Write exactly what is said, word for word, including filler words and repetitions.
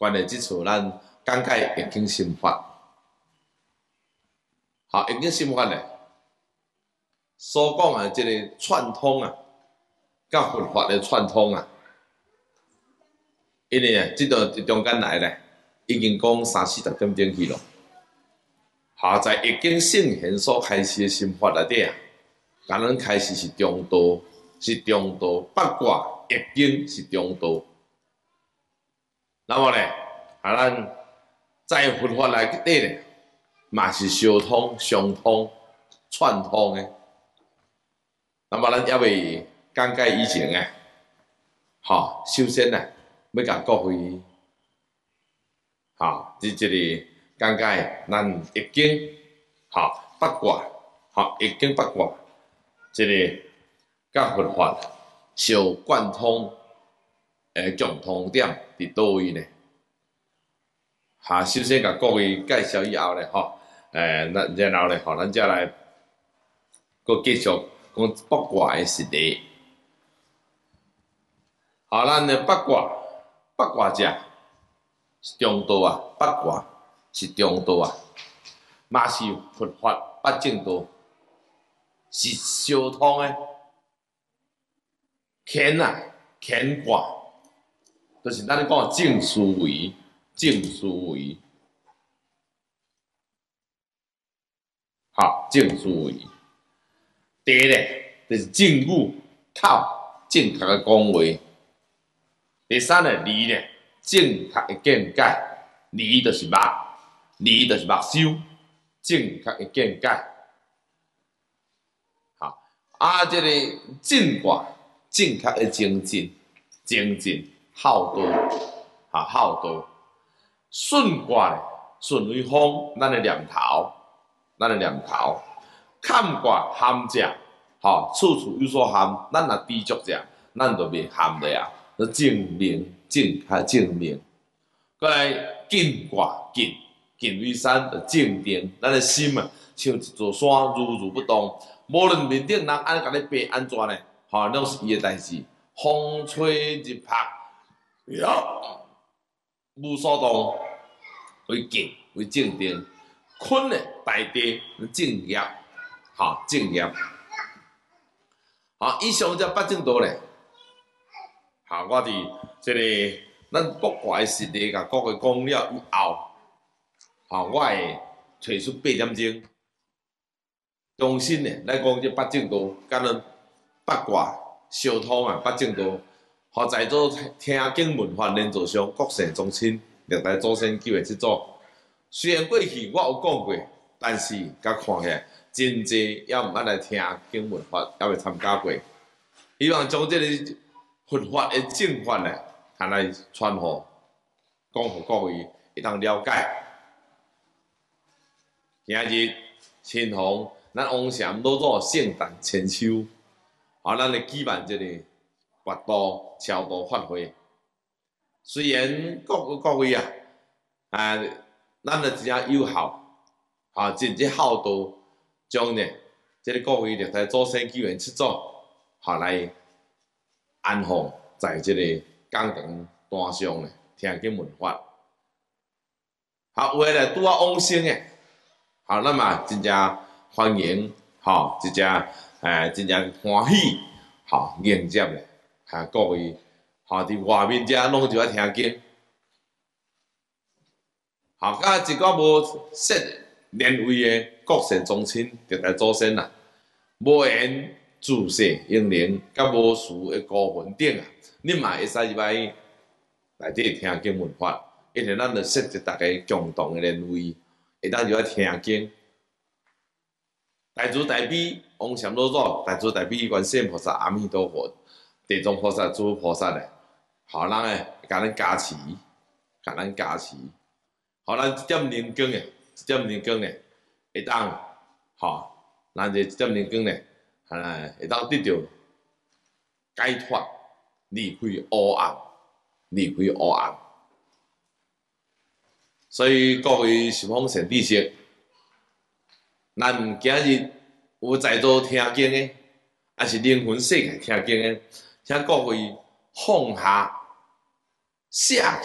关于即次咱讲解易经心法。好，易经心法咧，所讲的即个串通啊，甲佛法的串通啊，因为啊，即段中间来咧，已经讲三四十点钟去咯。好，在易经圣贤所开始的心法内底啊，甲咱开始是中道，是中道，八卦易经是中道。那么咧，啊，咱在佛法内底咧，嘛是相通、相通、串通的。那么咱还未讲解以前啊，好，首先呢，要甲各位，好，即即个讲解咱易经，好，八卦，好，易经八卦，即个甲佛法相贯通诶共通点伫倒位呢？哈，首先甲各位介绍以后咧，吼，诶，咱然后咧，吼，咱再来，搁继续讲八卦诶实例。好，咱诶八卦，八卦者是中道啊，八卦是中道啊，嘛是佛法八正道，是相通诶。乾啊，乾卦，就是咱讲正思维，正思维，好，正思维。第一咧，就是正语口，正确的讲话。第三咧，理咧，正确的见解，理就是目，理就是目睭，正确的见解。好，啊，这个正卦，正确的精进，精进孝道，哈孝道。顺卦咧，顺为风，咱的念头，咱的念头。坎卦含者，吼，处处有所含，咱若知足者，咱就袂含咧啊。正明，正较正明。过来进卦，进进为山，就正定。咱的心啊，像一座山，如如不动。无论面顶人安甲你爬安怎呢？吼，拢是伊的代志。风吹日晒，呀，无所动，为静为正定。坤的大地正业，吼正业。好，以上这八正道咧。好，我伫即个咱八卦的实例，甲各位讲了以后，好，我会提出八点钟，重新咧来讲这八正道，甲咱八卦相通啊，八正道，互在座听经文法连座上国姓宗亲历代祖先九的七组。虽然过去我有讲过，但是甲看起来真侪也毋捌来听经文法，也未参加过。希望将这个佛法的正法呢，通来传互，讲互各位会当了解。今日亲逢咱王禅老祖圣诞千秋，啊，咱来举办这个佛道超度法会。虽然各各位啊，啊，咱就真正有效，啊，真正孝道，将呢，这个各位历代祖先救援七组，好来安放在这个讲堂单上呢，听经闻法。好，有诶咧拄啊往生诶，好，咱嘛真正欢迎，吼，真正诶，真正欢喜，吼，迎接咧，哈，各位，吼，伫外面遮拢就爱听经。好，甲一个无设年位的国姓宗亲历代祖先啊，无缘自世英灵，甲无事的孤魂顶啊，你嘛会使入来内底听经闻法，因为咱着设置大家共同的年位，会当入来听经。大慈大悲王禅老祖，大慈大悲观世音菩萨、阿弥陀佛、地藏菩萨、诸菩萨咧，好，咱诶甲咱加持，甲咱加持。好，咱一点灵光诶，一点灵光诶，会当，吼，咱这一点灵光咧，啊，会当得到解脱，离开黑暗，离开黑暗。所以各位十方善知识，咱今日有在座听经诶，还是灵魂世界听经诶，请各位放下下